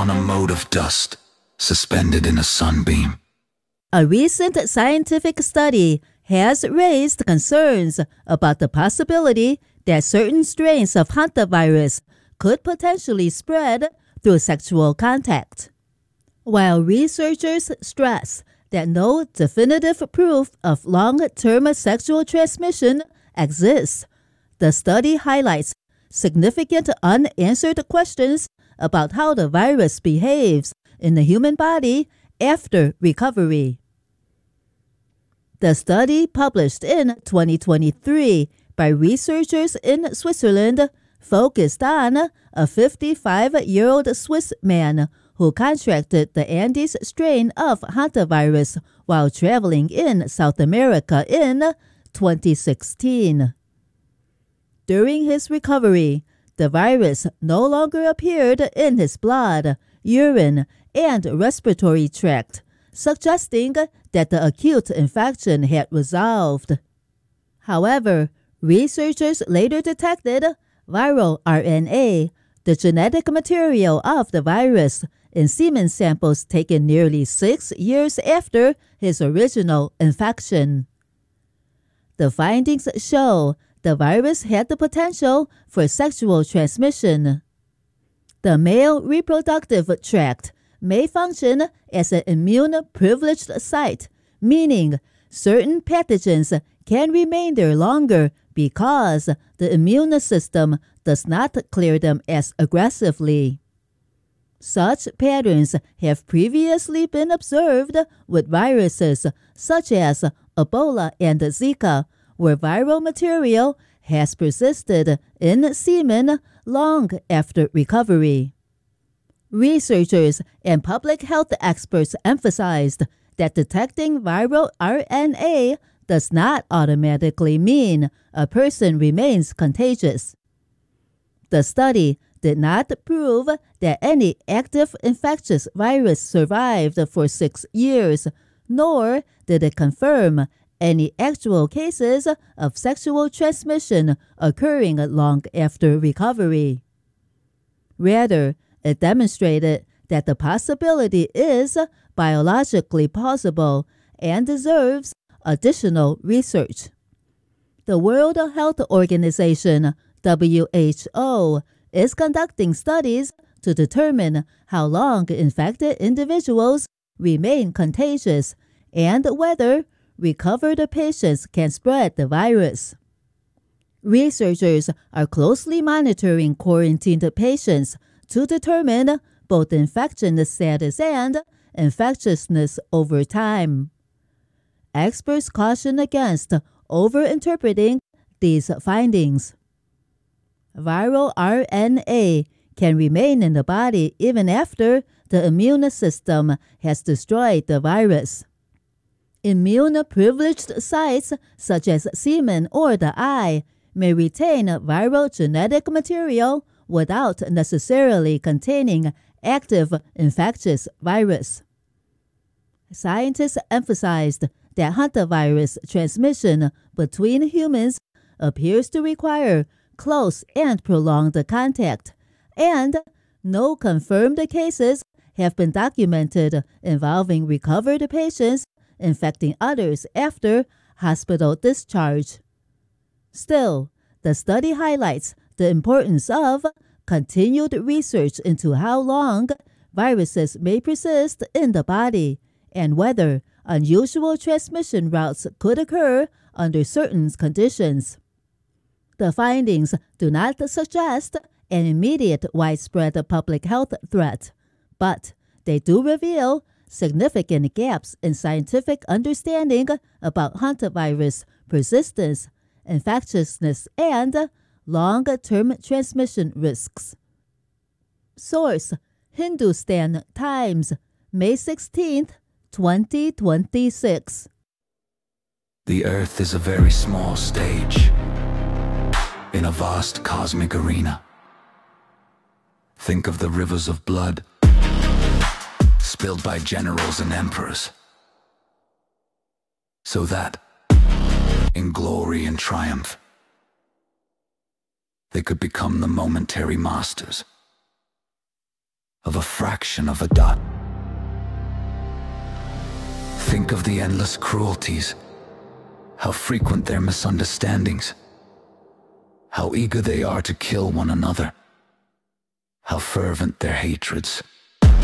on a mote of dust suspended in a sunbeam. A recent scientific study has raised concerns about the possibility that certain strains of hantavirus could potentially spread through sexual contact. While researchers stress that no definitive proof of long-term sexual transmission exists, the study highlights significant unanswered questions about how the virus behaves in the human body after recovery. The study, published in 2023 by researchers in Switzerland, focused on a 55-year-old Swiss man who contracted the Andes strain of hantavirus while traveling in South America in 2016. During his recovery, the virus no longer appeared in his blood, urine, and respiratory tract, suggesting that the acute infection had resolved. However, researchers later detected viral RNA, the genetic material of the virus, in semen samples taken nearly 6 years after his original infection. The findings show the virus had the potential for sexual transmission. The male reproductive tract may function as an immune-privileged site, meaning certain pathogens can remain there longer because the immune system does not clear them as aggressively. Such patterns have previously been observed with viruses such as Ebola and Zika, where viral material has persisted in semen long after recovery. Researchers and public health experts emphasized that detecting viral RNA does not automatically mean a person remains contagious. The study did not prove that any active infectious virus survived for 6 years, nor did it confirm any actual cases of sexual transmission occurring long after recovery. Rather, it demonstrated that the possibility is biologically possible and deserves additional research. The World Health Organization, WHO, is conducting studies to determine how long infected individuals remain contagious and whether recovered patients can spread the virus. Researchers are closely monitoring quarantined patients to determine both infection status and infectiousness over time. Experts caution against overinterpreting these findings. Viral RNA can remain in the body even after the immune system has destroyed the virus. Immune-privileged sites such as semen or the eye may retain viral genetic material without necessarily containing active infectious virus. Scientists emphasized that hantavirus transmission between humans appears to require close and prolonged contact, and no confirmed cases have been documented involving recovered patients infecting others after hospital discharge. Still, the study highlights the importance of continued research into how long viruses may persist in the body and whether unusual transmission routes could occur under certain conditions. The findings do not suggest an immediate widespread public health threat, but they do reveal significant gaps in scientific understanding about hantavirus persistence, infectiousness, and long-term transmission risks. Source: Hindustan Times, May 16, 2026. The Earth is a very small stage in a vast cosmic arena. Think of the rivers of blood spilled by generals and emperors, so that, in glory and triumph, they could become the momentary masters of a fraction of a dot. Think of the endless cruelties, how frequent their misunderstandings, how eager they are to kill one another, how fervent their hatreds.